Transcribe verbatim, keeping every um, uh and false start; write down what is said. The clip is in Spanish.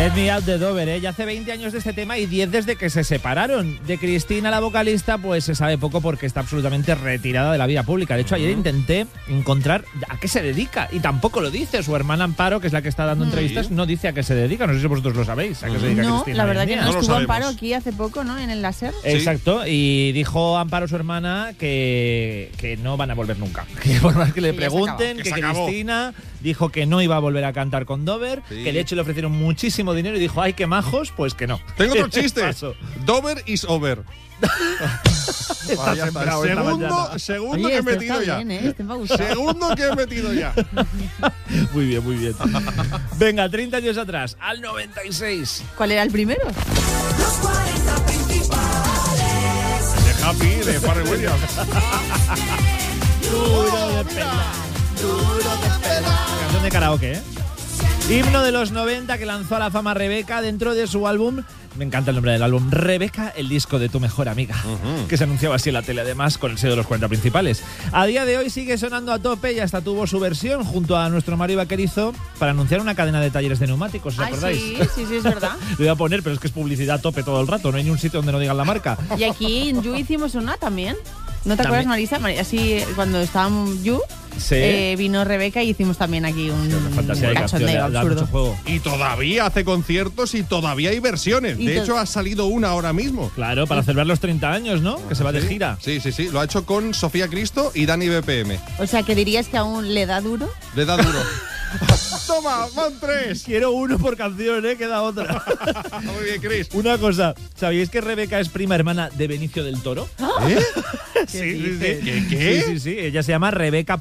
Let Me Out de Dover, ¿eh? Ya hace veinte años de este tema y diez desde que se separaron. De Cristina, la vocalista, pues se sabe poco porque está absolutamente retirada de la vida pública. De hecho, ayer intenté encontrar a qué se dedica y tampoco lo dice. Su hermana Amparo, que es la que está dando entrevistas, no dice a qué se dedica. No sé si vosotros lo sabéis. ¿A qué se dedica no, Cristina? la verdad que no. No lo Estuvo sabemos. Amparo aquí hace poco, ¿no? En el láser. Sí. Exacto, y dijo Amparo, su hermana, que, que no van a volver nunca. Que por más que le Que ya se pregunten, acabó. que, Que se acabó. Cristina dijo que no iba a volver a cantar con Dover, Sí. que de hecho le ofrecieron muchísimo dinero y dijo, ay, qué majos, pues que no. Tengo otro chiste. Paso. Dover is over. Está ya está. sembrado esta Segundo, mañana. segundo Oye, que he este metido está ya. bien, ¿eh? Este me ha gustado. Segundo que he metido ya. Muy bien, muy bien. Venga, treinta años atrás, al noventa y seis. ¿Cuál era el primero? Los cuarenta principales. De Happy, de Pharrell Williams. Duro de pelar, duro de pelar. Canción de karaoke, ¿eh? Himno de los noventa que lanzó a la fama Rebeca dentro de su álbum, me encanta el nombre del álbum, Rebeca, el disco de tu mejor amiga, Ujú. que se anunciaba así en la tele, además, con el sello de los cuarenta principales. A día de hoy sigue sonando a tope y hasta tuvo su versión junto a nuestro Mario Vaquerizo para anunciar una cadena de talleres de neumáticos, ¿os Ay, acordáis? sí, sí, sí, es verdad. Lo voy a poner, pero es que es publicidad a tope todo el rato, no hay ni un sitio donde no digan la marca. Y aquí en You hicimos una también. ¿No te También. acuerdas, Marisa? Mari- Así, cuando estábamos You, Sí. eh, vino Rebeca y hicimos también aquí un, Una fantasía de un canción, cachondeo da- da absurdo. mucho juego. Y todavía hace conciertos y todavía hay versiones. Y De to- hecho, ha salido una ahora mismo. Claro, para celebrar los treinta años, ¿no? Que se va de gira. Sí, sí, sí. Lo ha hecho con Sofía Cristo y Dani B P M. O sea, que dirías que aún le da duro. Le da duro. Toma, van tres. Quiero uno por canción, ¿eh? Queda otra. Muy bien, Chris. Una cosa, ¿sabíais que Rebeca es prima hermana de Benicio del Toro? ¿Eh? Sí, sí, dices? sí. ¿Qué, qué? Sí, sí, sí. Ella se llama Rebeca